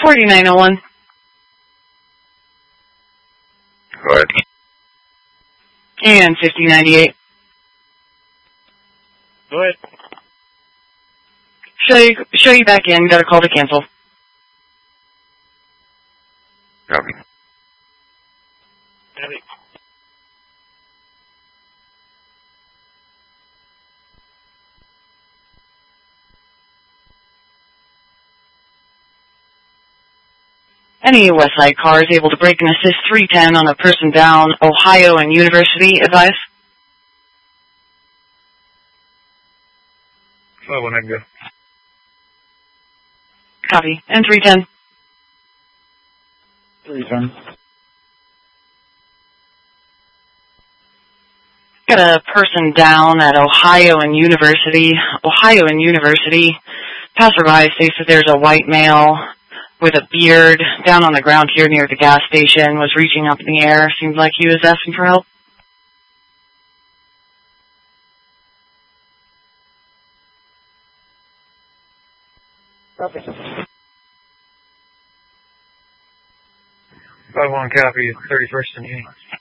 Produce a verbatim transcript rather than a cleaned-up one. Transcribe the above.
forty-nine oh one. Go ahead. And fifty ninety-eight. Go ahead. Show you, show you back in. Got a call to cancel. Copy. Copy. Any Westside car is able to break and assist three ten on a person down, Ohio and University, advise. five one nine, go. Copy. And three ten. three ten. Got a person down at Ohio and University. Ohio and University. Passerby states that there's a white male with a beard down on the ground here near the gas station, was reaching up in the air. Seems like he was asking for help. Copy. five one, copy. thirty-first and Union.